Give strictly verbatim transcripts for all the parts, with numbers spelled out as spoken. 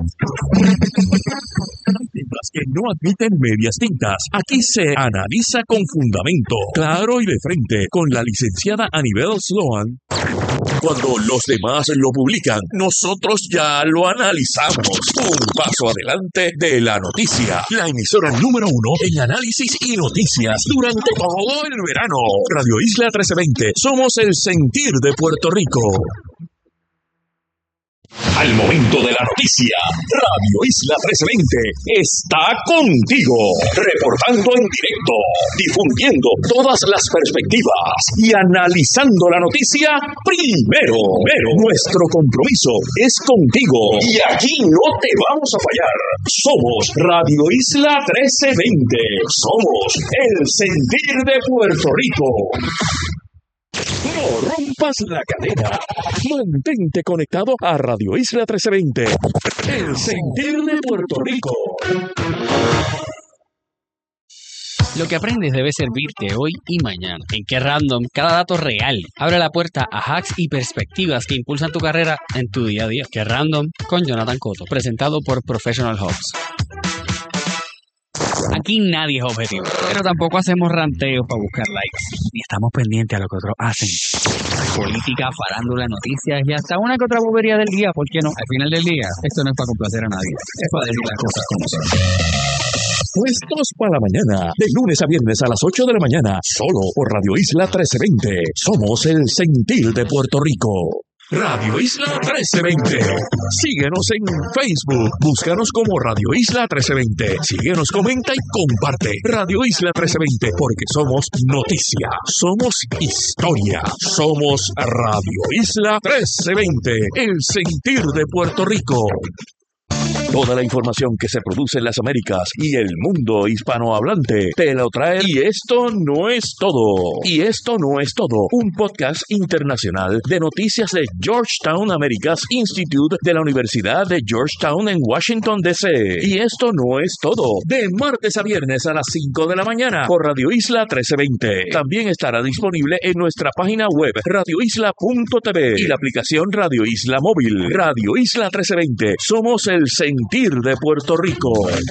Temas que no admiten medias tintas. Aquí se analiza con fundamento, claro y de frente, con la licenciada Anibel Sloan. Cuando los demás lo publican, nosotros ya lo analizamos. Un paso adelante de la noticia. La emisora número uno en análisis y noticias durante todo el verano. Radio Isla trece veinte. Somos el sentir de Puerto Rico. Al momento de la noticia, Radio Isla trece veinte está contigo, reportando en directo, difundiendo todas las perspectivas y analizando la noticia primero. Pero nuestro compromiso es contigo y aquí no te vamos a fallar. Somos Radio Isla trece veinte. Somos el sentir de Puerto Rico. No rompas la cadena. Mantente conectado a Radio Isla trece veinte. El sentir de Puerto Rico. Lo que aprendes debe servirte hoy y mañana. En Qué Random, cada dato real abre la puerta a hacks y perspectivas que impulsan tu carrera en tu día a día. Qué Random con Jonathan Cotto, presentado por Professional Hubs. Aquí nadie es objetivo, pero tampoco hacemos ranteos para buscar likes, ni estamos pendientes a lo que otros hacen. Política, farándula, noticias y hasta una que otra bobería del día, ¿por qué no? Al final del día, esto no es para complacer a nadie, es para decir las cosas como son. Puestos para la mañana, de lunes a viernes a las ocho de la mañana, solo por Radio Isla trece veinte. Somos el sentir de Puerto Rico. Radio Isla trece veinte. Síguenos en Facebook. Búscanos como Radio Isla trece veinte. Síguenos, comenta y comparte. Radio Isla trece veinte, porque somos noticia, somos historia, somos Radio Isla trece veinte, el sentir de Puerto Rico. Toda la información que se produce en las Américas y el mundo hispanohablante te lo trae. Y esto no es todo. Y esto no es todo. Un podcast internacional de noticias de Georgetown Americas Institute de la Universidad de Georgetown en Washington, D C. Y esto no es todo. De martes a viernes a las cinco de la mañana por Radio Isla trece veinte. También estará disponible en nuestra página web radio isla punto t v y la aplicación Radio Isla Móvil. Radio Isla trece veinte. Somos el sentir de Puerto Rico.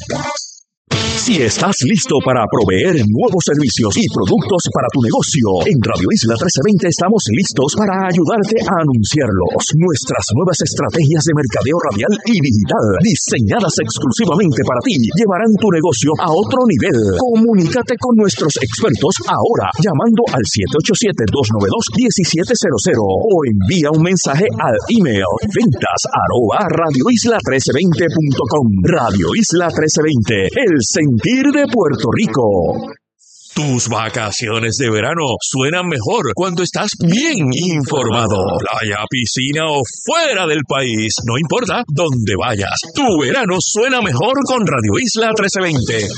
Si estás listo para proveer nuevos servicios y productos para tu negocio, en Radio Isla trece veinte estamos listos para ayudarte a anunciarlos. Nuestras nuevas estrategias de mercadeo radial y digital, diseñadas exclusivamente para ti, llevarán tu negocio a otro nivel. Comunícate con nuestros expertos ahora, llamando al siete ocho siete, dos nueve dos, uno siete cero cero o envía un mensaje al email ventas arroba radio isla trece veinte punto com. Radio Isla trece veinte, el sentir de Puerto Rico. Tus vacaciones de verano suenan mejor cuando estás bien informado. Playa, piscina o fuera del país, no importa dónde vayas. Tu verano suena mejor con Radio Isla trece veinte.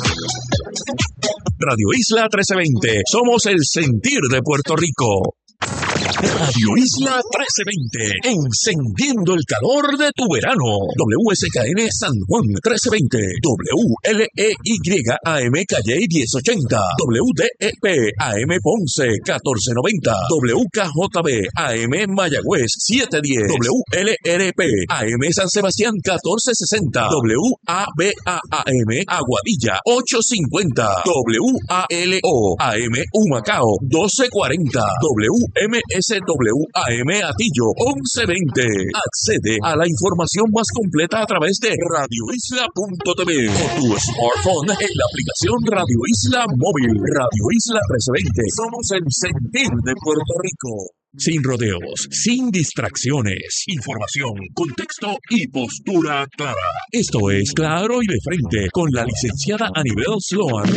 Radio Isla trece veinte. Somos el sentir de Puerto Rico. Radio Isla trece veinte, encendiendo el calor de tu verano. W S K N San Juan trece veinte, W L E Y A M Calle diez ochenta, W D E P A M Ponce catorce noventa, W K J B A M Mayagüez setecientos diez, W L R P A M San Sebastián catorce sesenta, W A B A A M Aguadilla ochocientos cincuenta, W A L O A M Humacao doce cuarenta, W M S W A M Atillo once veinte. Accede a la información más completa a través de radio isla punto t v o tu smartphone en la aplicación Radio Isla Móvil. Radio Isla trece veinte. Somos el sentir de Puerto Rico. Sin rodeos, sin distracciones, información, contexto y postura clara. Esto es Claro y de Frente con la licenciada Anibel Sloan.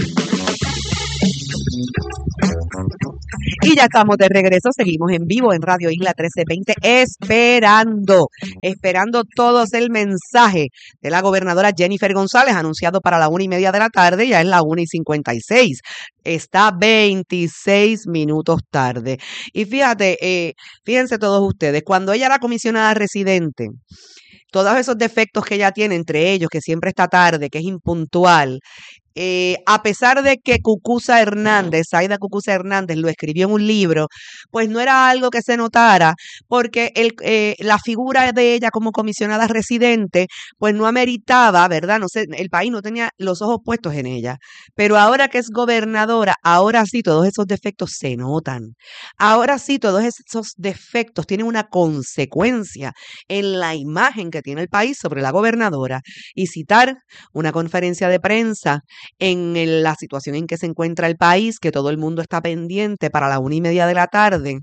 Y ya estamos de regreso, seguimos en vivo en Radio Isla trece veinte, esperando, esperando todos el mensaje de la gobernadora Jennifer González, anunciado para la una y media de la tarde, ya es la una y cincuenta y seis, está veintiséis minutos tarde. Y fíjate, eh, fíjense todos ustedes, cuando ella era comisionada residente, todos esos defectos que ella tiene, entre ellos que siempre está tarde, que es impuntual, eh, a pesar de que Cucuza Hernández, Zaida Cucuza Hernández lo escribió en un libro, pues no era algo que se notara, porque el, eh, la figura de ella como comisionada residente, pues no ameritaba, ¿verdad? No sé, el país no tenía los ojos puestos en ella. Pero ahora que es gobernadora, ahora sí todos esos defectos se notan. Ahora sí todos esos defectos tienen una consecuencia en la imagen que tiene el país sobre la gobernadora. Y citar una conferencia de prensa en el- la situación en que se encuentra el país, que todo el mundo está pendiente para la una y media de la tarde,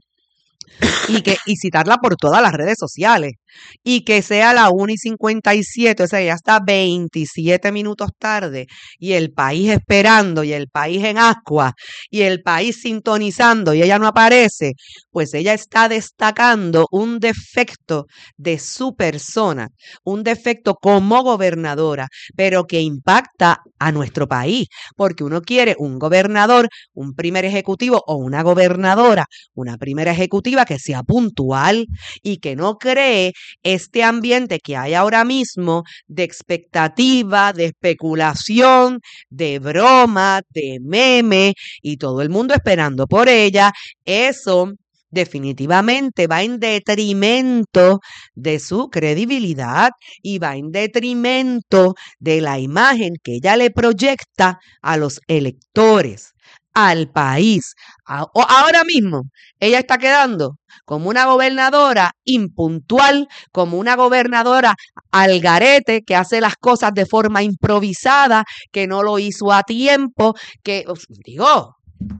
y que y citarla por todas las redes sociales, y que sea la una y cincuenta y siete, o sea, ya está veintisiete minutos tarde, y el país esperando, y el país en ascuas, y el país sintonizando, y ella no aparece, pues ella está destacando un defecto de su persona, un defecto como gobernadora, pero que impacta a nuestro país, porque uno quiere un gobernador, un primer ejecutivo o una gobernadora, una primera ejecutiva que sea puntual y que no cree este ambiente que hay ahora mismo de expectativa, de especulación, de broma, de meme y todo el mundo esperando por ella. Eso definitivamente va en detrimento de su credibilidad y va en detrimento de la imagen que ella le proyecta a los electores, al país. A- o- Ahora mismo, ella está quedando como una gobernadora impuntual, como una gobernadora al garete, que hace las cosas de forma improvisada, que no lo hizo a tiempo, que, uf, digo,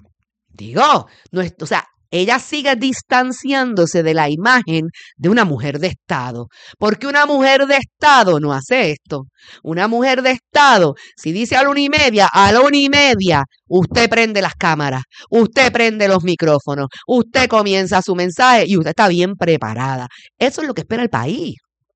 digo, no es, o sea, ella sigue distanciándose de la imagen de una mujer de Estado, porque una mujer de Estado no hace esto. Una mujer de Estado, si dice a la una y media, a la una y media, usted prende las cámaras, usted prende los micrófonos, usted comienza su mensaje y usted está bien preparada. Eso es lo que espera el país.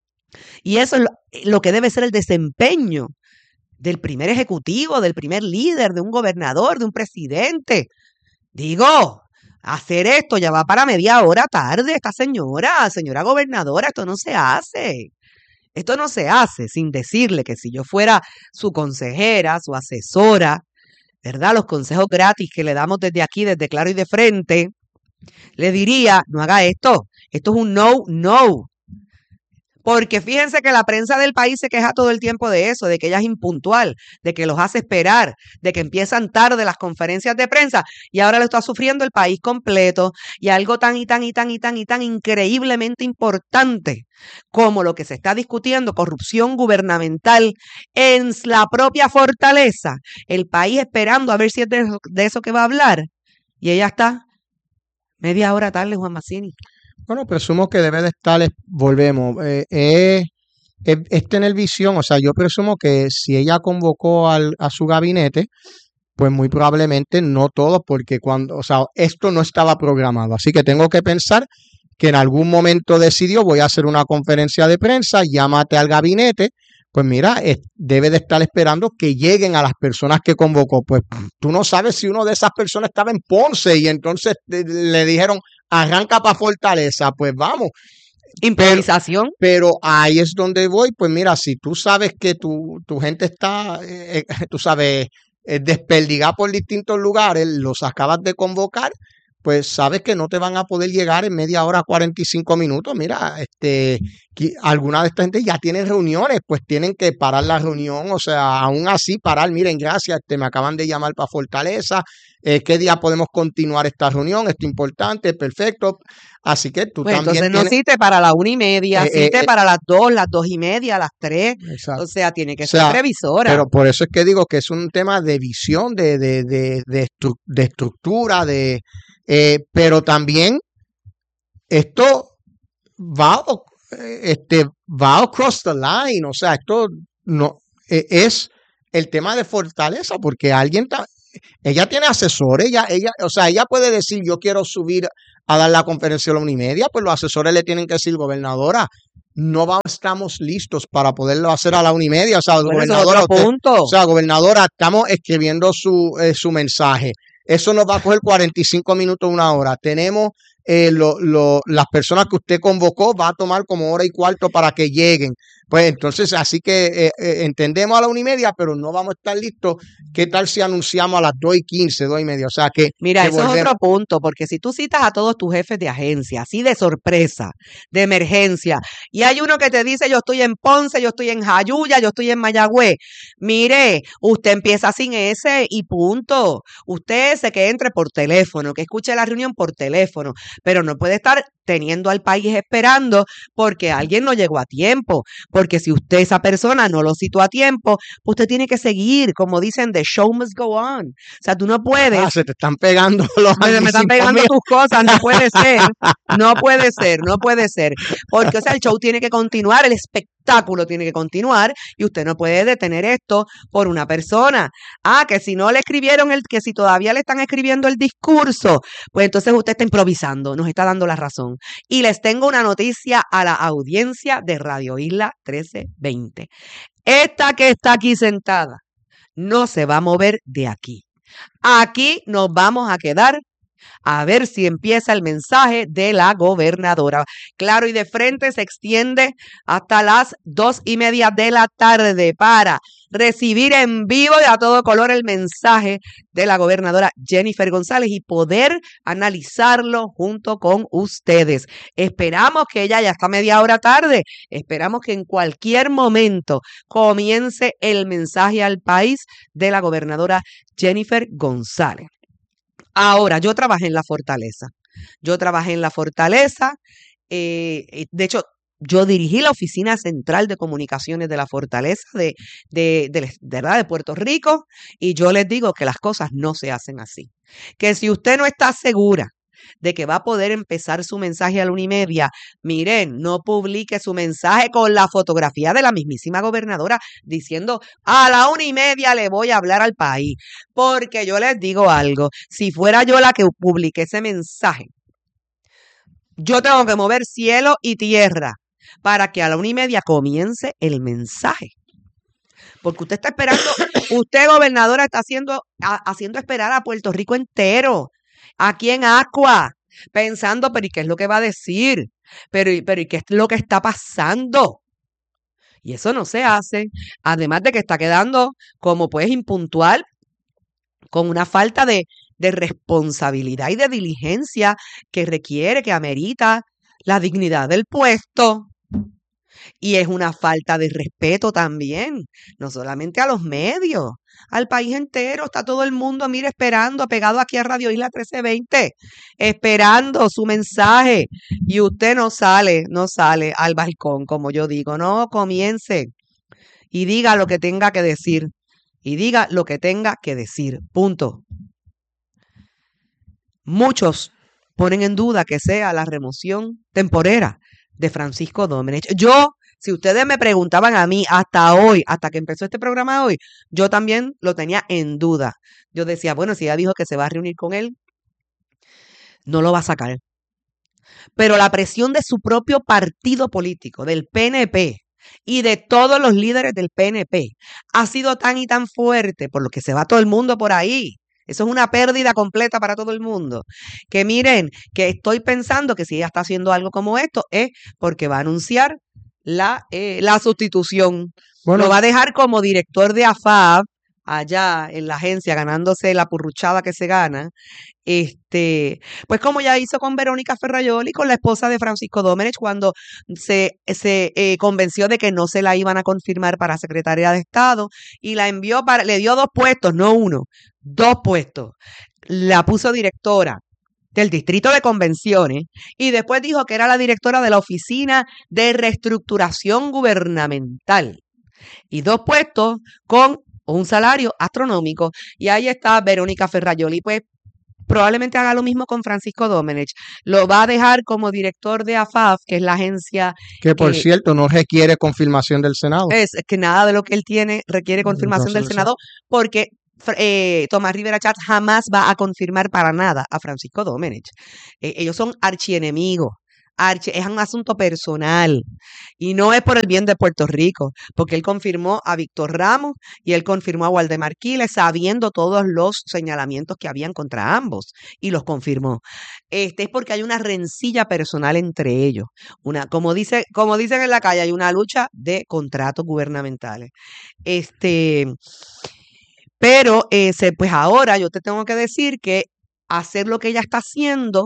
Y eso es lo, lo que debe ser el desempeño del primer ejecutivo, del primer líder, de un gobernador, de un presidente. Digo, hacer esto ya va para media hora tarde, esta señora, señora gobernadora, esto no se hace. Esto no se hace sin decirle que si yo fuera su consejera, su asesora, ¿verdad? Los consejos gratis que le damos desde aquí, desde Claro y de Frente, le diría, no haga esto, esto es un no, no. Porque fíjense que la prensa del país se queja todo el tiempo de eso, de que ella es impuntual, de que los hace esperar, de que empiezan tarde las conferencias de prensa y ahora lo está sufriendo el país completo. Y algo tan y tan y tan y tan y tan increíblemente importante como lo que se está discutiendo, corrupción gubernamental en la propia Fortaleza, el país esperando a ver si es de eso, de eso que va a hablar. Y ella está media hora tarde, Juan Mazzini. Bueno, presumo que debe de estar, es- volvemos, eh, eh, es, es tener visión, o sea, yo presumo que si ella convocó al, a su gabinete, pues muy probablemente no todos, porque cuando, o sea, esto no estaba programado, así que tengo que pensar que en algún momento decidió, voy a hacer una conferencia de prensa, llámate al gabinete, pues mira, es- debe de estar esperando que lleguen a las personas que convocó, pues tú no sabes si uno de esas personas estaba en Ponce y entonces eh, le dijeron, arranca para Fortaleza, pues vamos. Pero, Improvisación. pero ahí es donde voy, pues mira, si tú sabes que tu, tu gente está, eh, eh, tú sabes, eh, desperdigada por distintos lugares, los acabas de convocar, pues sabes que no te van a poder llegar en media hora, cuarenta y cinco minutos. Mira, este, qui- alguna de esta gente ya tiene reuniones, pues tienen que parar la reunión, o sea, aún así parar, miren, gracias, este, me acaban de llamar para Fortaleza, eh, ¿qué día podemos continuar esta reunión? Esto es importante, perfecto. Así que tú Pues también entonces no tienes, cite para la una y media, eh, eh, cite eh, para las dos, las dos y media, las tres. exacto. O sea, tiene O que ser sea, previsora. pero por eso es que digo que es un tema de visión, de, de, de, de, estru- de estructura, de, eh, pero también esto va, o- eh, este, va across the line, o sea, esto no eh, es el tema de fortaleza, porque alguien, ta- ella tiene asesores, ella, ella, o sea, ella puede decir, yo quiero subir a dar la conferencia a la una y media, pues los asesores le tienen que decir, gobernadora, no vamos, estamos listos para poderlo hacer a la una y media, o sea, Bueno, eso es gobernadora, otro usted, punto. o sea, gobernadora, estamos escribiendo su, eh, su mensaje. Eso nos va a coger cuarenta y cinco minutos, una hora. Tenemos eh, lo, lo, las personas que usted convocó va a tomar como hora y cuarto para que lleguen. Pues entonces, así que eh, eh, entendemos a la una y media, pero no vamos a estar listos. ¿Qué tal si anunciamos a las dos y quince, dos y media? O sea que, Mira, que eso es volvemos. otro punto, porque si tú citas a todos tus jefes de agencia, así de sorpresa, de emergencia, y hay uno que te dice, yo estoy en Ponce, yo estoy en Jayuya, yo estoy en Mayagüez, mire, usted empieza sin ese y punto. Usted ese que entre por teléfono, que escuche la reunión por teléfono, pero no puede estar teniendo al país esperando porque alguien no llegó a tiempo, porque si usted, esa persona, no lo citó a tiempo, usted tiene que seguir, como dicen, the show must go on. O sea, tú no puedes. Ah, se te están pegando los Me, me están pegando míos. tus cosas, no puede ser, no puede ser, no puede ser, porque o sea, el show tiene que continuar, el espectáculo tiene que continuar y usted no puede detener esto por una persona. Ah, que si no le escribieron el, que si todavía le están escribiendo el discurso, pues entonces usted está improvisando, nos está dando la razón. Y les tengo una noticia a la audiencia de Radio Isla trece veinte. Esta que está aquí sentada no se va a mover de aquí. Aquí nos vamos a quedar a ver si empieza el mensaje de la gobernadora. Claro y de frente se extiende hasta las dos y media de la tarde para recibir en vivo y a todo color el mensaje de la gobernadora Jennifer González y poder analizarlo junto con ustedes. Esperamos que ella ya está media hora tarde. Esperamos que en cualquier momento comience el mensaje al país de la gobernadora Jennifer González. Ahora, yo trabajé en la Fortaleza. Yo trabajé en la Fortaleza. Eh, de hecho, yo dirigí la oficina central de comunicaciones de la Fortaleza de, de, de, de, ¿verdad? de Puerto Rico. Y yo les digo que las cosas no se hacen así. Que si usted no está segura de que va a poder empezar su mensaje a la una y media, miren, no publique su mensaje con la fotografía de la mismísima gobernadora diciendo a la una y media le voy a hablar al país, porque yo les digo algo, si fuera yo la que publique ese mensaje, yo tengo que mover cielo y tierra para que a la una y media comience el mensaje. Porque usted está esperando, usted gobernadora está haciendo, a, haciendo esperar a Puerto Rico entero, aquí en Ascua, pensando, pero ¿y qué es lo que va a decir? Pero, pero ¿y qué es lo que está pasando? Y eso no se hace, además de que está quedando como pues impuntual, con una falta de, de responsabilidad y de diligencia que requiere, que amerita la dignidad del puesto. Y es una falta de respeto también, no solamente a los medios, al país entero. Está todo el mundo, mire, esperando, pegado aquí a Radio Isla trece veinte, esperando su mensaje. Y usted no sale, no sale al balcón, como yo digo. No, comience y diga lo que tenga que decir. Y diga lo que tenga que decir. Punto. Muchos ponen en duda que sea la remoción temporera de Francisco Domenech. Yo, si ustedes me preguntaban a mí hasta hoy, hasta que empezó este programa hoy, yo también lo tenía en duda. Yo decía, bueno, si ella dijo que se va a reunir con él, no lo va a sacar. Pero la presión de su propio partido político, del P N P, y de todos los líderes del P N P, ha sido tan y tan fuerte, por lo que se va todo el mundo por ahí. Eso es una pérdida completa para todo el mundo. Que miren, que estoy pensando que si ella está haciendo algo como esto es porque va a anunciar la, eh, la sustitución. Bueno, lo va a dejar como director de A F A B allá en la agencia, ganándose la purruchada que se gana. Este, pues como ya hizo con Verónica Ferrayoli, con la esposa de Francisco Domenech, cuando se, se eh, convenció de que no se la iban a confirmar para secretaria de Estado y la envió para, le dio dos puestos, no uno, dos puestos. La puso directora del Distrito de Convenciones y después dijo que era la directora de la Oficina de Reestructuración Gubernamental. Y dos puestos con un salario astronómico. Y ahí está Verónica Ferrayoli. Pues probablemente haga lo mismo con Francisco Domenech. Lo va a dejar como director de A F A F, que es la agencia que por que, cierto no requiere confirmación del Senado. Es que nada de lo que él tiene requiere confirmación Entonces, del Senado, porque eh, Tomás Rivera Chatz jamás va a confirmar para nada a Francisco Domenech. Eh, ellos son archienemigos. archi, es un asunto personal y no es por el bien de Puerto Rico, porque él confirmó a Víctor Ramos y él confirmó a Waldemar Quiles sabiendo todos los señalamientos que habían contra ambos y los confirmó. Este es porque hay una rencilla personal entre ellos, una, como dice, como dicen en la calle, hay una lucha de contratos gubernamentales. Este, pero ese, pues ahora yo te tengo que decir que hacer lo que ella está haciendo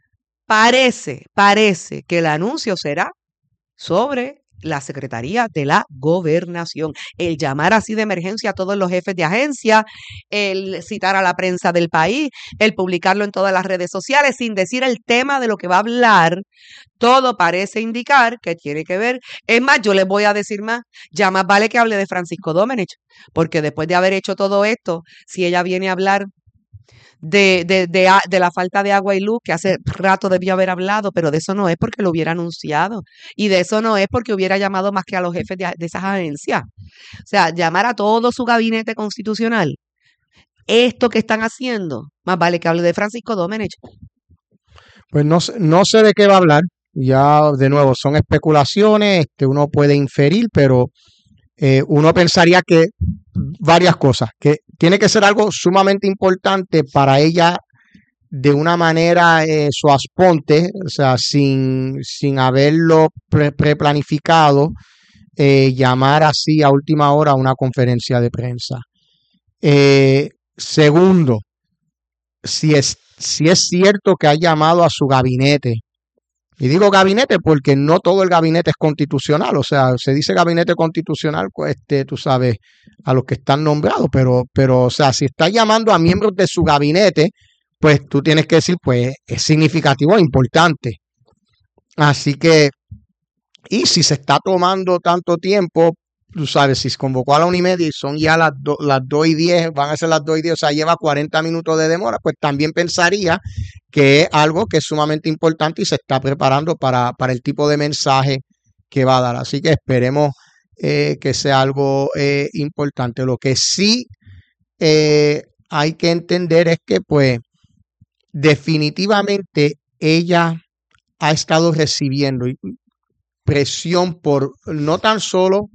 parece, parece que el anuncio será sobre la Secretaría de la Gobernación. El llamar así de emergencia a todos los jefes de agencia, el citar a la prensa del país, el publicarlo en todas las redes sociales sin decir el tema de lo que va a hablar, todo parece indicar que tiene que ver. Es más, yo les voy a decir más, ya más vale que hable de Francisco Domenech, porque después de haber hecho todo esto, si ella viene a hablar de, de, de, a- de la falta de agua y luz, que hace rato debió haber hablado, pero de eso no es porque lo hubiera anunciado. Y de eso no es porque hubiera llamado más que a los jefes de, a- de esas agencias. O sea, llamar a todo su gabinete constitucional. Esto que están haciendo, más vale que hable de Francisco Domenech. Pues no, sé- no sé de qué va a hablar. Ya de nuevo, son especulaciones, este, uno puede inferir, pero eh, uno pensaría que varias cosas, que tiene que ser algo sumamente importante para ella de una manera eh, suasponte, o sea, sin, sin haberlo pre- preplanificado, eh, llamar así a última hora a una conferencia de prensa. Eh, segundo, si es, si es cierto que ha llamado a su gabinete, y digo gabinete porque no todo el gabinete es constitucional, o sea, se dice gabinete constitucional, pues, este, tú sabes, a los que están nombrados, pero, pero, o sea, si está llamando a miembros de su gabinete, pues tú tienes que decir, pues es significativo e importante. Así que, y si se está tomando tanto tiempo, tú sabes, si se convocó a la una y media y son ya las, do- las dos y diez, van a ser las dos y diez, o sea, lleva cuarenta minutos de demora, pues también pensaría que es algo que es sumamente importante y se está preparando para, para el tipo de mensaje que va a dar. Así que esperemos eh, que sea algo eh, importante. Lo que sí eh, hay que entender es que, pues, definitivamente ella ha estado recibiendo presión por no tan solo,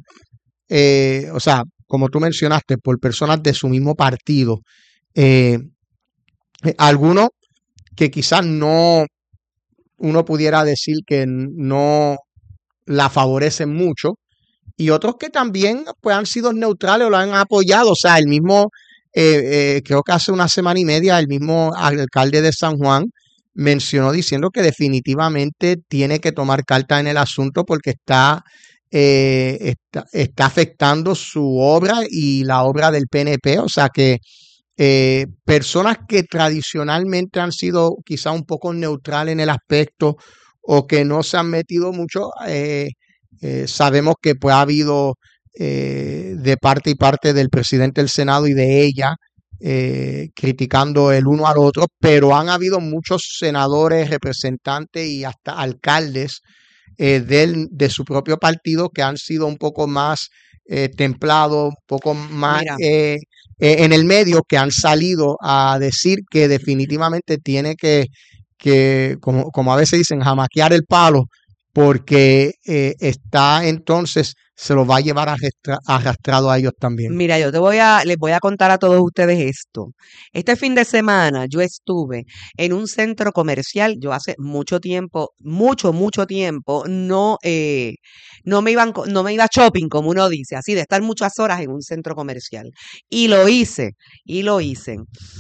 eh, o sea, como tú mencionaste, por personas de su mismo partido. Eh, eh, algunos que quizás no, uno pudiera decir que no la favorecen mucho, y otros que también pues han sido neutrales o lo han apoyado. O sea, el mismo, eh, eh, creo que hace una semana y media, el mismo alcalde de San Juan mencionó diciendo que definitivamente tiene que tomar carta en el asunto porque está, eh, está, está afectando su obra y la obra del P N P. O sea que eh, personas que tradicionalmente han sido quizá un poco neutrales en el aspecto o que no se han metido mucho, eh, eh, sabemos que pues ha habido eh, de parte y parte del presidente del Senado y de ella eh, criticando el uno al otro, pero han habido muchos senadores, representantes y hasta alcaldes eh, del, de su propio partido que han sido un poco más eh, templados, un poco más Mira, eh, eh, en el medio, que han salido a decir que definitivamente tiene que, que como, como a veces dicen, jamaquear el palo, porque eh, está entonces, se lo va a llevar arrastra- arrastrado a ellos también. mira, yo te voy a, les voy a contar a todos ustedes esto. Este fin de semana yo estuve en un centro comercial. Yo hace mucho tiempo, mucho, mucho tiempo, no, eh, no me iban, co- no me iba shopping, como uno dice, así de estar muchas horas en un centro comercial. Y lo hice, y lo hice.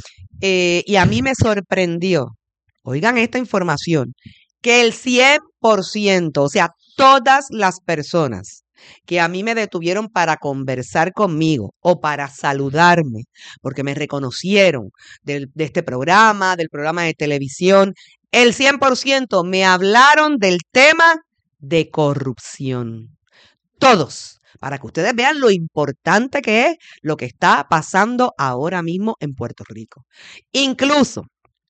Eh, y a mí me sorprendió, oigan esta información, que el cien por ciento, o sea, todas las personas que a mí me detuvieron para conversar conmigo o para saludarme, porque me reconocieron del- de este programa, del programa de televisión, el cien por ciento me hablaron del tema de corrupción. Todos, para que ustedes vean lo importante que es lo que está pasando ahora mismo en Puerto Rico. Incluso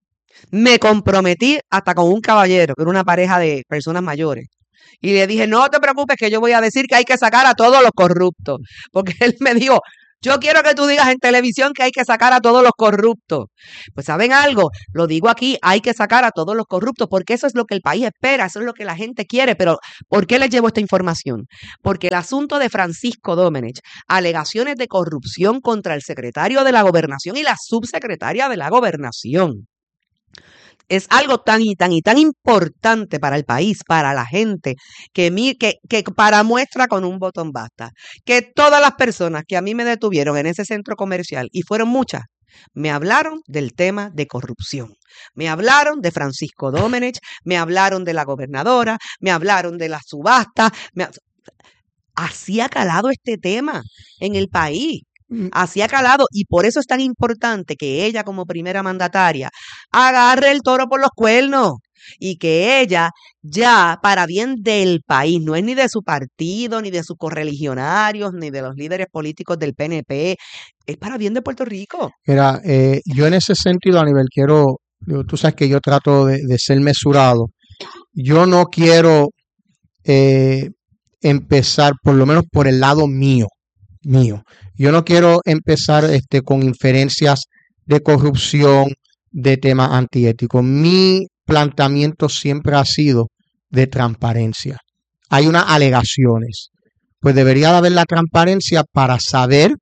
me comprometí hasta con un caballero, que era una pareja de personas mayores. Y le dije, no te preocupes que yo voy a decir que hay que sacar a todos los corruptos. Porque él me dijo, Yo quiero que tú digas en televisión que hay que sacar a todos los corruptos. Pues ¿saben algo? Lo digo aquí, hay que sacar a todos los corruptos porque eso es lo que el país espera, eso es lo que la gente quiere. Pero ¿por qué les llevo esta información? Porque el asunto de Francisco Domenech, alegaciones de corrupción contra el secretario de la Gobernación y la subsecretaria de la Gobernación, es algo tan y tan y tan importante para el país, para la gente, que, mi, que, que para muestra con un botón basta. Que todas las personas que a mí me detuvieron en ese centro comercial, y fueron muchas, me hablaron del tema de corrupción. Me hablaron de Francisco Domenech, me hablaron de la gobernadora, me hablaron de la subasta. Me... Así ha calado este tema en el país. Así ha calado, y por eso es tan importante que ella como primera mandataria agarre el toro por los cuernos y que ella ya para bien del país, no es ni de su partido, ni de sus correligionarios, ni de los líderes políticos del P N P, es para bien de Puerto Rico. Mira, eh, yo en ese sentido, a nivel quiero, tú sabes que yo trato de, de ser mesurado. Yo no quiero eh, empezar, por lo menos por el lado mío, mío. Yo no quiero empezar este, con inferencias de corrupción, de temas antiéticos. Mi planteamiento siempre ha sido de transparencia. Hay unas alegaciones. Pues debería de haber la transparencia para saber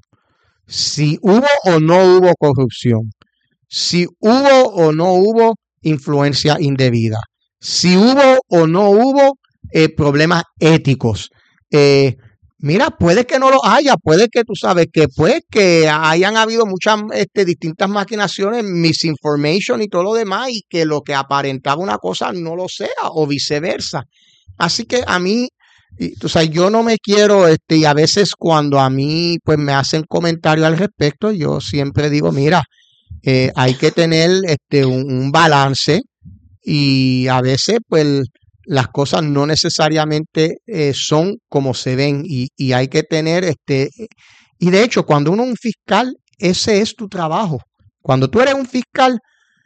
si hubo o no hubo corrupción, si hubo o no hubo influencia indebida, si hubo o no hubo eh, problemas éticos. Eh, Mira, puede que no lo haya, puede que tú sabes que pues que hayan habido muchas este, distintas maquinaciones, misinformation y todo lo demás, y que lo que aparentaba una cosa no lo sea, o viceversa. Así que a mí, y, tú sabes, yo no me quiero, este, y a veces cuando a mí pues me hacen comentarios al respecto, yo siempre digo, mira, eh, hay que tener este un, un balance, y a veces pues las cosas no necesariamente eh, son como se ven, y, y hay que tener este y de hecho cuando uno es un fiscal, ese es tu trabajo. Cuando tú eres un fiscal,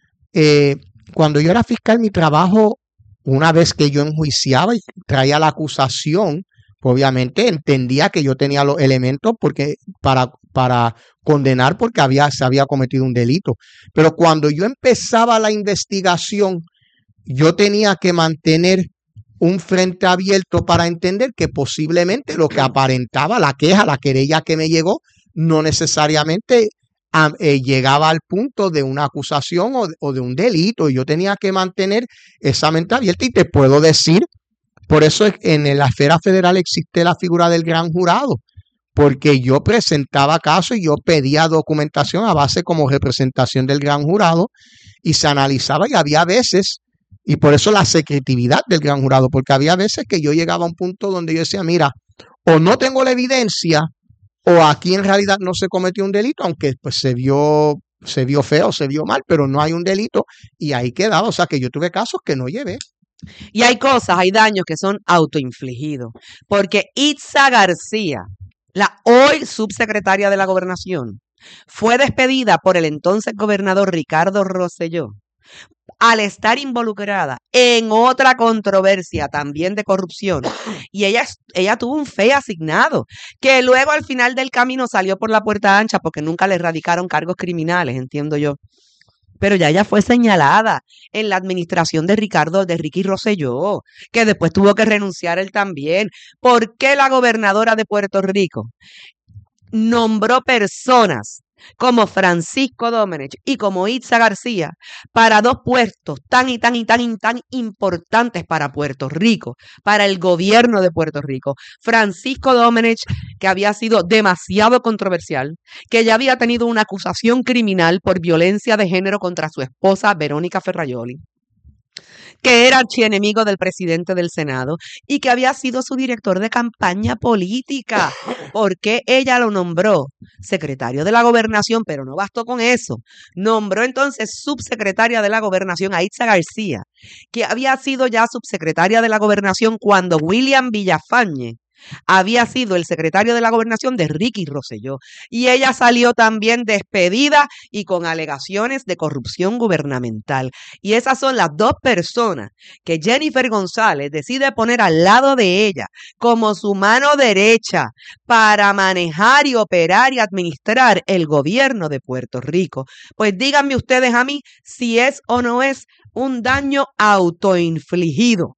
eh, cuando yo era fiscal, mi trabajo, una vez que yo enjuiciaba y traía la acusación, obviamente entendía que yo tenía los elementos porque para, para condenar porque había, se había cometido un delito. Pero cuando yo empezaba la investigación, yo tenía que mantener un frente abierto para entender que posiblemente lo que aparentaba la queja, la querella que me llegó, no necesariamente a, eh, llegaba al punto de una acusación o, o de un delito. Yo tenía que mantener esa mente abierta, y te puedo decir, por eso en la esfera federal existe la figura del gran jurado, porque yo presentaba casos y yo pedía documentación a base como representación del gran jurado, y se analizaba, y había veces, y por eso la secretividad del gran jurado, porque había veces que yo llegaba a un punto donde yo decía, mira, o no tengo la evidencia, o aquí en realidad no se cometió un delito, aunque pues se vio, se vio feo, se vio mal, pero no hay un delito, y ahí quedaba. O sea que yo tuve casos que no llevé. Y hay cosas, hay daños que son autoinfligidos, porque Itza García, la hoy subsecretaria de la Gobernación, fue despedida por el entonces gobernador Ricardo Rosselló al estar involucrada en otra controversia también de corrupción, y ella, ella tuvo un fe asignado, que luego al final del camino salió por la puerta ancha porque nunca le erradicaron cargos criminales, entiendo yo. Pero ya ella fue señalada en la administración de Ricardo, de Ricky Rosselló, que después tuvo que renunciar él también. ¿Por qué la gobernadora de Puerto Rico nombró personas como Francisco Domenech y como Itza García para dos puestos tan y tan y tan y tan importantes para Puerto Rico, para el gobierno de Puerto Rico? Francisco Domenech, que había sido demasiado controversial, que ya había tenido una acusación criminal por violencia de género contra su esposa Verónica Ferraioli, que era archienemigo del presidente del Senado y que había sido su director de campaña política. ¿Por qué ella lo nombró secretario de la Gobernación? Pero no bastó con eso. Nombró entonces subsecretaria de la Gobernación a Itza García, que había sido ya subsecretaria de la Gobernación cuando William Villafañe había sido el secretario de la gobernación de Ricky Rosselló. Y ella salió también despedida y con alegaciones de corrupción gubernamental. Y esas son las dos personas que Jennifer González decide poner al lado de ella como su mano derecha para manejar y operar y administrar el gobierno de Puerto Rico. Pues díganme ustedes a mí si es o no es un daño autoinfligido.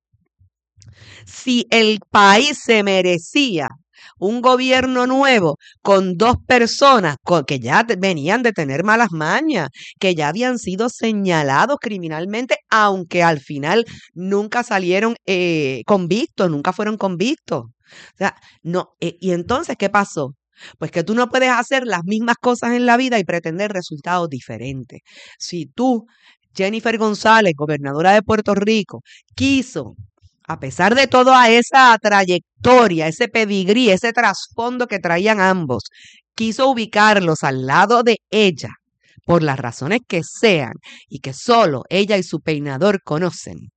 Si el país se merecía un gobierno nuevo con dos personas con, que ya te, venían de tener malas mañas, que ya habían sido señalados criminalmente, aunque al final nunca salieron eh, convictos, nunca fueron convictos. O sea, no, eh, y entonces, ¿qué pasó? Pues que tú no puedes hacer las mismas cosas en la vida y pretender resultados diferentes. Si tú, Jennifer González, gobernadora de Puerto Rico, quiso, a pesar de toda esa trayectoria, ese pedigrí, ese trasfondo que traían ambos, quiso ubicarlos al lado de ella, por las razones que sean y que solo ella y su peinador conocen.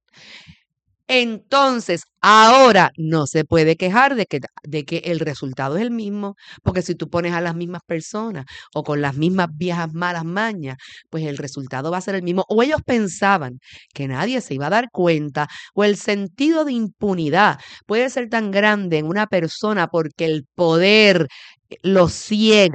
Entonces, ahora no se puede quejar de que, de que el resultado es el mismo, porque si tú pones a las mismas personas o con las mismas viejas malas mañas, pues el resultado va a ser el mismo. O ellos pensaban que nadie se iba a dar cuenta, o el sentido de impunidad puede ser tan grande en una persona porque el poder lo ciega.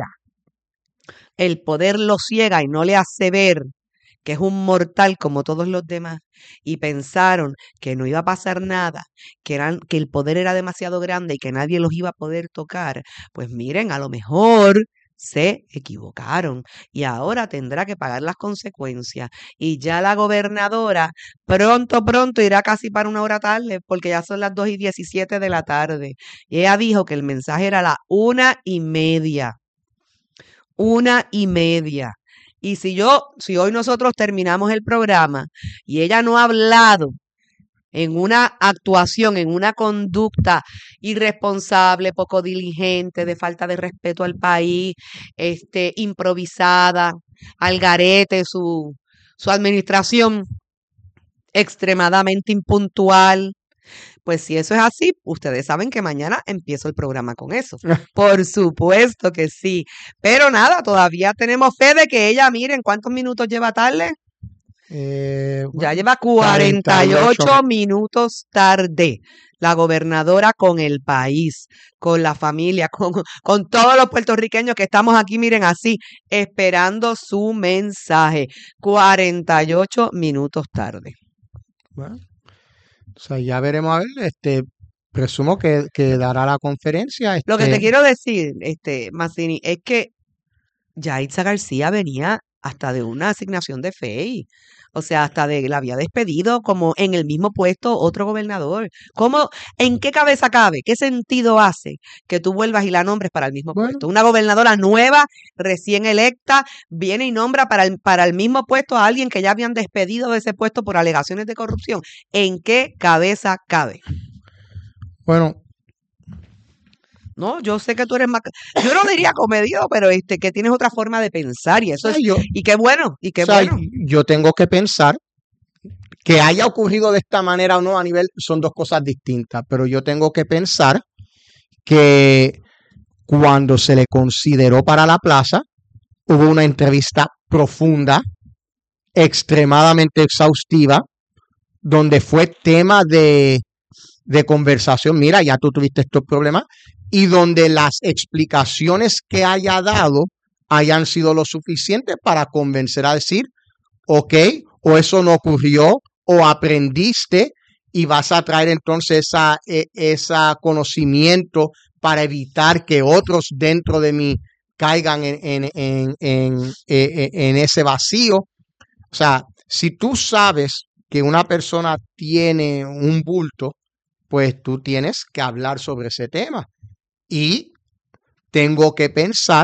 El poder lo ciega y no le hace ver que es un mortal como todos los demás, y pensaron que no iba a pasar nada, que, eran, que el poder era demasiado grande y que nadie los iba a poder tocar, pues miren, a lo mejor se equivocaron y ahora tendrá que pagar las consecuencias. Y ya la gobernadora pronto, pronto irá casi para una hora tarde, porque ya son las dos y diecisiete de la tarde. Y ella dijo que el mensaje era a la una y media. Una y media. Y si yo, si hoy nosotros terminamos el programa y ella no ha hablado en una actuación, en una conducta irresponsable, poco diligente, de falta de respeto al país, este, improvisada, al garete, su, su administración extremadamente impuntual, pues si eso es así, ustedes saben que mañana empiezo el programa con eso. Por supuesto que sí. Pero nada, todavía tenemos fe de que ella, miren, ¿cuántos minutos lleva tarde? Eh, Ya bueno, lleva cuarenta y ocho cuarenta y ocho minutos tarde. La gobernadora con el país, con la familia, con, con todos los puertorriqueños que estamos aquí, miren, así, esperando su mensaje. cuarenta y ocho minutos tarde. Bueno, o sea, ya veremos a ver, este, presumo que, que dará la conferencia. Este, Lo que te quiero decir, este, Mazzini, es que Yaritza García venía hasta de una asignación de F E I. O sea, hasta de la había despedido como en el mismo puesto otro gobernador. ¿Cómo, en qué cabeza cabe? ¿Qué sentido hace que tú vuelvas y la nombres para el mismo Bueno. puesto? Una gobernadora nueva, recién electa, viene y nombra para el, para el mismo puesto a alguien que ya habían despedido de ese puesto por alegaciones de corrupción. ¿En qué cabeza cabe? Bueno, No, yo sé que tú eres más, yo no diría comedido, pero este, que tienes otra forma de pensar y eso o sea, es, yo, y qué bueno, y qué o sea, bueno. yo tengo que pensar que haya ocurrido de esta manera o no a nivel, son dos cosas distintas, pero yo tengo que pensar que cuando se le consideró para la plaza, hubo una entrevista profunda, extremadamente exhaustiva, donde fue tema de, de conversación. Mira, ya tú tuviste estos problemas, y donde las explicaciones que haya dado hayan sido lo suficiente para convencer a decir, ok, o eso no ocurrió, o aprendiste y vas a traer entonces esa, ese conocimiento para evitar que otros dentro de mí caigan en, en, en, en, en, en ese vacío. O sea, si tú sabes que una persona tiene un bulto, pues tú tienes que hablar sobre ese tema. Y tengo que pensar,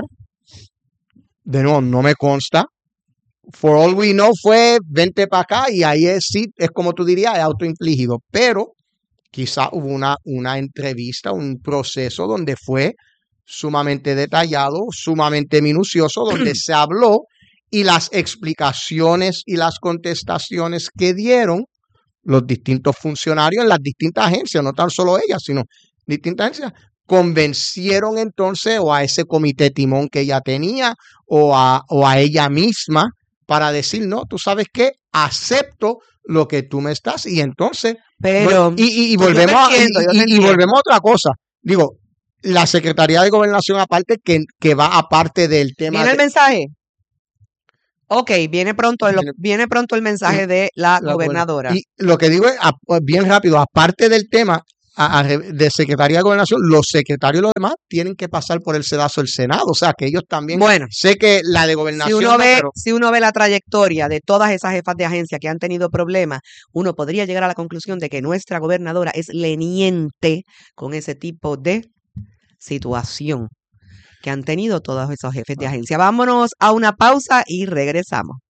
de nuevo, no me consta, for all we know fue vente para acá y ahí es, sí, es como tú dirías, es autoinfligido, pero quizá hubo una, una entrevista, un proceso donde fue sumamente detallado, sumamente minucioso, donde se habló y las explicaciones y las contestaciones que dieron los distintos funcionarios en las distintas agencias, no tan solo ellas, sino distintas agencias, convencieron entonces o a ese comité timón que ella tenía o a, o a ella misma para decir, no, tú sabes qué, acepto lo que tú me estás y entonces Pero vol- y, y- y yo te volvemos a, entiendo, yo y, te y- y entiendo. volvemos a otra cosa. Digo, la Secretaría de Gobernación aparte que, que va aparte del tema ¿Viene el de mensaje? Ok, viene pronto el, viene- viene pronto el mensaje de la la goberna- gobernadora. y lo que digo es, a- bien rápido, aparte del tema a- a re- de Secretaría de Gobernación, los secretarios y los demás tienen que pasar por el sedazo del Senado. O sea, que ellos también, Bueno, sé que la de si Gobernación uno no, ve, pero si uno ve la trayectoria de todas esas jefas de agencia que han tenido problemas, uno podría llegar a la conclusión de que nuestra gobernadora es leniente con ese tipo de situación que han tenido todos esos jefes de agencia. Vámonos a una pausa y regresamos.